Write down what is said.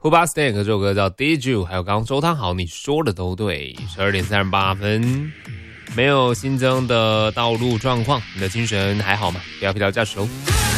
Hoobastank 这首歌叫 Did You， 还有刚刚周汤豪你说的都对。12点38分，没有新增的道路状况，你的精神还好吗？不要疲劳驾驶哦。